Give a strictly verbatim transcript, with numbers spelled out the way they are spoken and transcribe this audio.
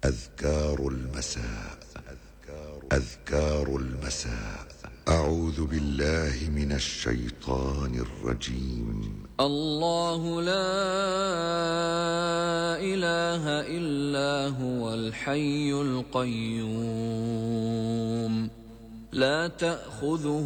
أذكار المساء. أذكار المساء. أعوذ بالله من الشيطان الرجيم. الله لا إله إلا هو الحي القيوم لا تأخذه